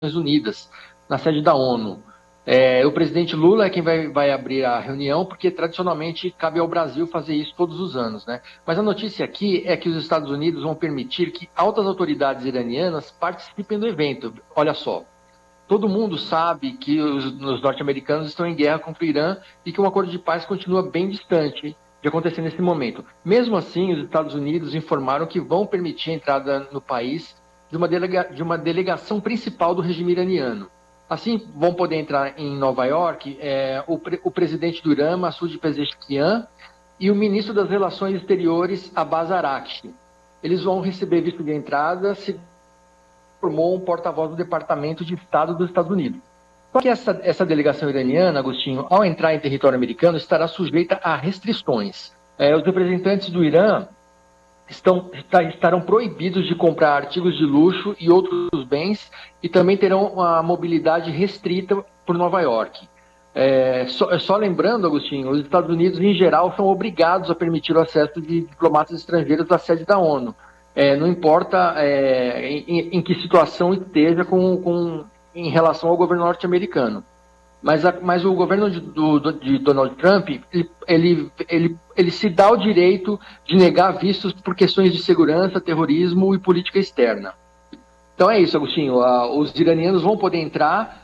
Unidas, na sede da ONU. O presidente Lula é quem vai abrir a reunião, porque tradicionalmente cabe ao Brasil fazer isso todos os anos, né? Mas a notícia aqui é que os Estados Unidos vão permitir que altas autoridades iranianas participem do evento. Olha só, todo mundo sabe que os norte-americanos estão em guerra contra o Irã e que um acordo de paz continua bem distante de acontecer nesse momento. Mesmo assim, os Estados Unidos informaram que vão permitir a entrada no país de uma delegação principal do regime iraniano. Assim, vão poder entrar em Nova York o presidente do Irã, Massoud Pezeshkian, e o ministro das Relações Exteriores, Abbas Araghchi. Eles vão receber visto de entrada, se formou um porta-voz do Departamento de Estado dos Estados Unidos. Só que essa delegação iraniana, Agostinho, ao entrar em território americano, estará sujeita a restrições. Os representantes do Irã estarão proibidos de comprar artigos de luxo e outros bens e também terão uma mobilidade restrita por Nova York. Só lembrando, Agostinho, os Estados Unidos, em geral, são obrigados a permitir o acesso de diplomatas estrangeiros à sede da ONU. Não importa em que situação esteja em relação ao governo norte-americano. Mas o governo de Donald Trump, ele se dá o direito de negar vistos por questões de segurança, terrorismo e política externa. Então é isso, Agostinho. Os iranianos vão poder entrar.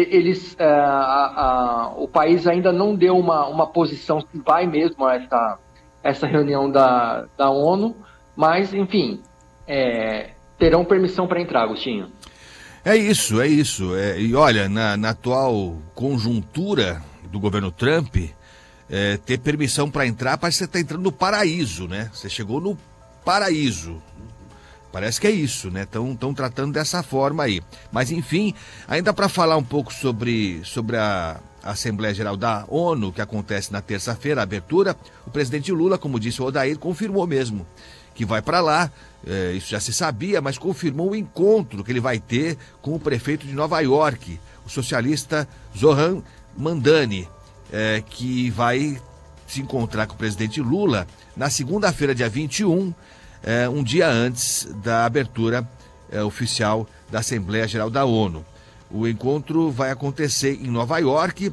O país ainda não deu uma posição se vai mesmo a essa reunião da ONU, mas, enfim, terão permissão para entrar, Agostinho. É isso. E olha, na atual conjuntura do governo Trump, ter permissão para entrar, parece que você está entrando no paraíso, né? Você chegou no paraíso. Parece que é isso, né? Estão tratando dessa forma aí. Mas, enfim, ainda para falar um pouco sobre a Assembleia Geral da ONU, que acontece na terça-feira, a abertura, o presidente Lula, como disse o Odair, confirmou mesmo que vai para lá. Isso já se sabia, mas confirmou o encontro que ele vai ter com o prefeito de Nova York, o socialista Zohran Mamdani, que vai se encontrar com o presidente Lula na segunda-feira, dia 21, um dia antes da abertura oficial da Assembleia Geral da ONU. O encontro vai acontecer em Nova York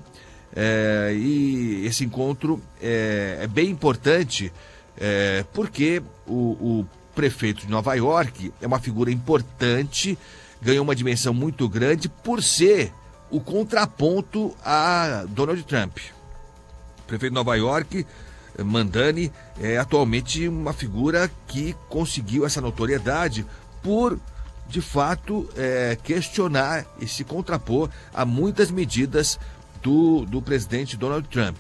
e esse encontro é bem importante porque o prefeito de Nova York é uma figura importante, ganhou uma dimensão muito grande por ser o contraponto a Donald Trump. O prefeito de Nova York, Mamdani, é atualmente uma figura que conseguiu essa notoriedade por, de fato, questionar e se contrapor a muitas medidas do presidente Donald Trump.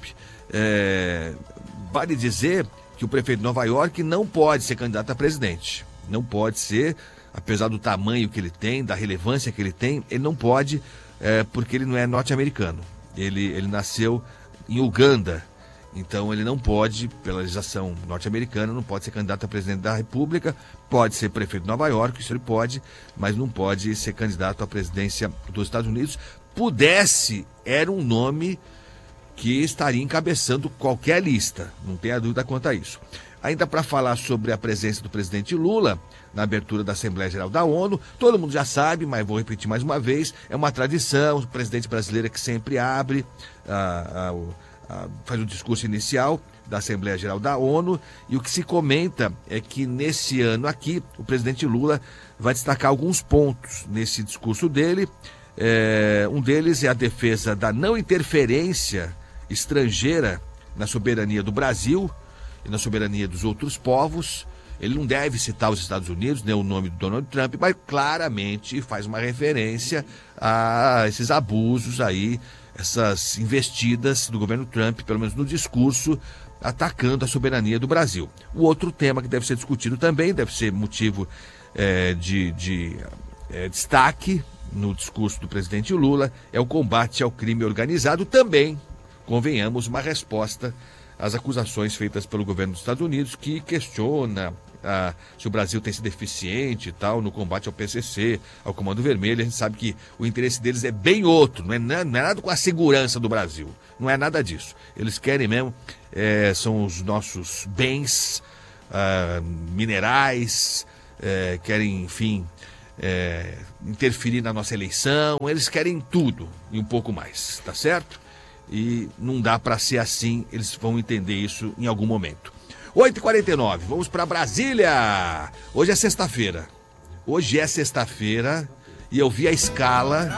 Vale dizer que o prefeito de Nova York não pode ser candidato a presidente. Não pode ser, apesar do tamanho que ele tem, da relevância que ele tem, ele não pode, porque ele não é norte-americano. Ele nasceu em Uganda, então ele não pode, pela legislação norte-americana, não pode ser candidato a presidente da República, pode ser prefeito de Nova York, isso ele pode, mas não pode ser candidato à presidência dos Estados Unidos. Pudesse, era um nome que estaria encabeçando qualquer lista, não tenha dúvida quanto a isso. Ainda para falar sobre a presença do presidente Lula na abertura da Assembleia Geral da ONU, todo mundo já sabe, mas vou repetir mais uma vez, é uma tradição, o presidente brasileiro que sempre abre, faz o discurso inicial da Assembleia Geral da ONU, e o que se comenta é que nesse ano aqui, o presidente Lula vai destacar alguns pontos nesse discurso dele. Um deles é a defesa da não interferência estrangeira na soberania do Brasil e na soberania dos outros povos. Ele não deve citar os Estados Unidos, nem o nome do Donald Trump, mas claramente faz uma referência a esses abusos aí, essas investidas do governo Trump, pelo menos no discurso, atacando a soberania do Brasil. O outro tema que deve ser discutido também, deve ser motivo de destaque no discurso do presidente Lula, é o combate ao crime organizado, também, convenhamos, uma resposta às acusações feitas pelo governo dos Estados Unidos, que questiona se o Brasil tem sido eficiente e tal no combate ao PCC, ao Comando Vermelho. A gente sabe que o interesse deles é bem outro, não é nada com a segurança do Brasil, não é nada disso. Eles querem mesmo, são os nossos bens minerais, querem, enfim, interferir na nossa eleição, eles querem tudo e um pouco mais, tá certo? E não dá para ser assim, eles vão entender isso em algum momento. 8h49, vamos para Brasília. Hoje é sexta-feira e eu vi a escala